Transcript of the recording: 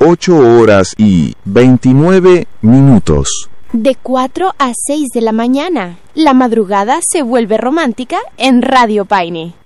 8:29. De 4 a 6 de la mañana. La madrugada se vuelve romántica en Radio Paine.